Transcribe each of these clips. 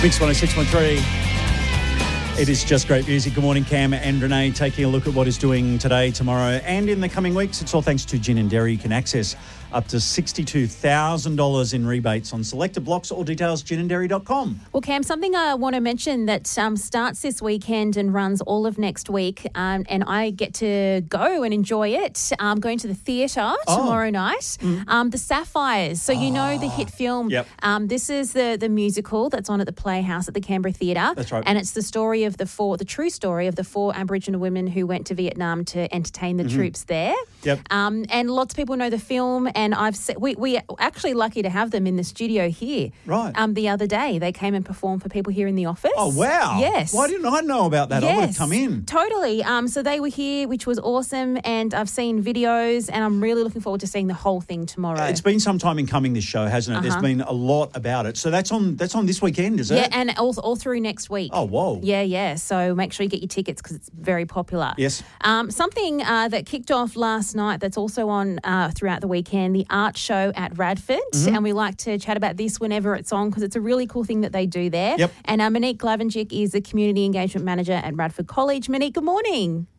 Mix 106.3. It is just great music. Good morning, Cam and Renee. Taking a look at what is doing today, tomorrow, and in the coming weeks. It's all thanks to Gin and Dairy. You can access up to $62,000 in rebates on selected blocks. All details, ginanddairy.com. Well, Cam, something I want to mention that starts this weekend and runs all of next week, and I get to go and enjoy it. I'm going to the theatre tomorrow night. The Sapphires. So you know the hit film. Yep. This is the musical that's on at the Playhouse at the Canberra Theatre. That's right. And it's the story of the true story of the 4 Aboriginal women who went to Vietnam to entertain the troops there. Yep. And lots of people know the film, and we are actually lucky to have them in the studio here. Right. The other day, they came and performed for people here in the office. Oh, wow. Yes. Why didn't I know about that? Yes. I would have come in. Totally. So they were here, which was awesome, and I've seen videos, and I'm really looking forward to seeing the whole thing tomorrow. It's been some time in coming, this show, hasn't it? There's been a lot about it. So that's on this weekend, is it? Yeah, and all through next week. Oh, whoa. Yeah. So make sure you get your tickets because it's very popular. Yes. Something that kicked off last night that's also on throughout the weekend, the art show at Radford. And we like to chat about this whenever it's on because it's a really cool thing that they do there. Yep. And Monique Glavengic is the Community Engagement Manager at Radford College. Monique, good morning.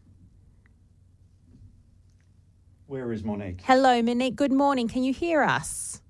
Where is Monique? Hello, Monique. Good morning. Can you hear us?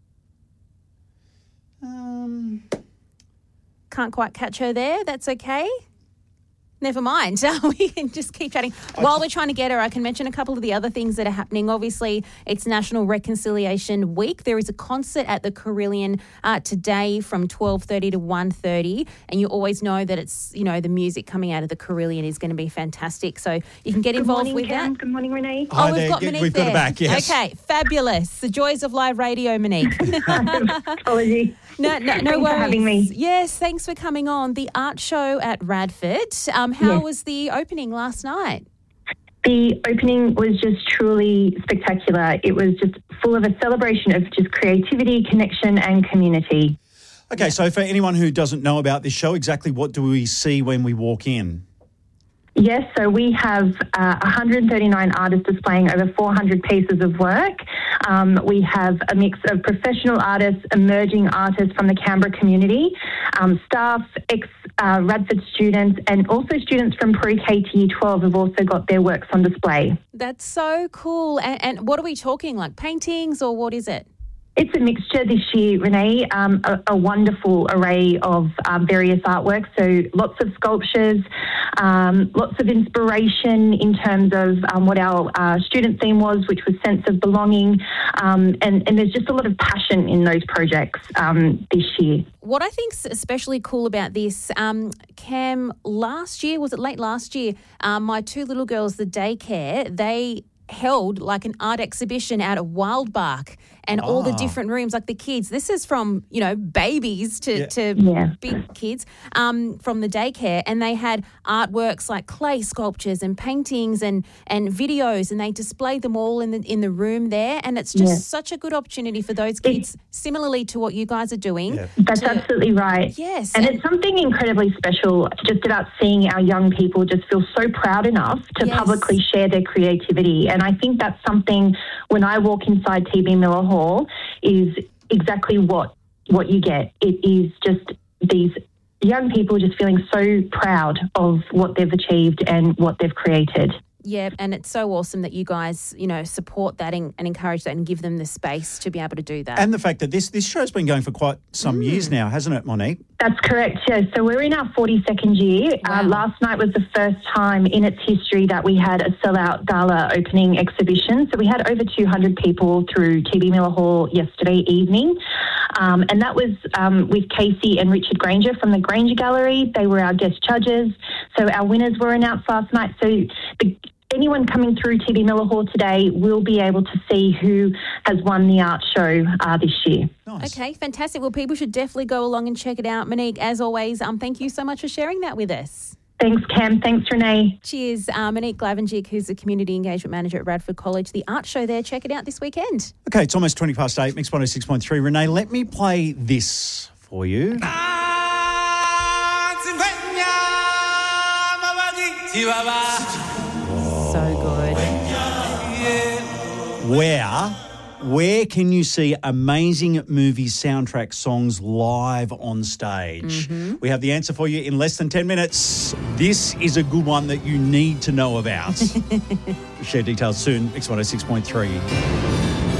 Can't quite catch her there. That's okay. Never mind. We can just keep chatting. While we're trying to get her, I can mention a couple of the other things that are happening. Obviously, it's National Reconciliation Week. There is a concert at the Carillion today from 12:30 to 1:30, and you always know that it's, the music coming out of the Carillion is going to be fantastic. So you can get involved with Cam. that. Good morning, Renee. Hi We've there. got Monique We've got there. her back, yes. Okay, fabulous. The joys of live radio, Monique. Apologies. No Thanks worries. for having me. Yes, thanks for coming on. The art show at Radford. How was the opening last night? The opening was just truly spectacular. It was just full of a celebration of just creativity, connection and community. Okay, so for anyone who doesn't know about this show, exactly what do we see when we walk in? Yes, so we have 139 artists displaying over 400 pieces of work. We have a mix of professional artists, emerging artists from the Canberra community, staff, ex-Radford students, and also students from pre-K to Year 12 have also got their works on display. That's so cool. And what are we talking, like paintings or what is it? It's a mixture this year, Renee, a wonderful array of various artworks. So lots of sculptures, lots of inspiration in terms of what our student theme was, which was sense of belonging. And there's just a lot of passion in those projects this year. What I think's especially cool about this, Cam, last year, was it late last year, my 2 little girls, the daycare, they held like an art exhibition out at Wildbark and all the different rooms, like the kids. This is from, babies to big kids from the daycare. And they had artworks like clay sculptures and paintings and videos, and they displayed them all in the room there. And it's just such a good opportunity for those kids, similarly to what you guys are doing. Yeah. That's absolutely right. Yes. And it's something incredibly special just about seeing our young people just feel so proud enough to publicly share their creativity. And I think that's something when I walk inside TB Miller Hall is exactly what you get. It is just these young people just feeling so proud of what they've achieved and what they've created. Yeah, and it's so awesome that you guys, support that and encourage that and give them the space to be able to do that. And the fact that this show's been going for quite some years now, hasn't it, Monique? That's correct, yeah. So we're in our 42nd year. Wow. Last night was the first time in its history that we had a sellout gala opening exhibition. So we had over 200 people through TB Miller Hall yesterday evening. And that was with Casey and Richard Granger from the Granger Gallery. They were our guest judges. So our winners were announced last night. So anyone coming through TB Miller Hall today will be able to see who has won the art show this year. Nice. Okay, fantastic. Well, people should definitely go along and check it out. Monique, as always, thank you so much for sharing that with us. Thanks, Cam. Thanks, Renee. Cheers. Monique Glavengic, who's the Community Engagement Manager at Radford College. The art show there, check it out this weekend. Okay, it's almost 8:20, Mix 106.3. Renee, let me play this for you. So good. Where Where can you see amazing movie soundtrack songs live on stage? We have the answer for you in less than 10 minutes. This is a good one that you need to know about. We'll share details soon. X106.3.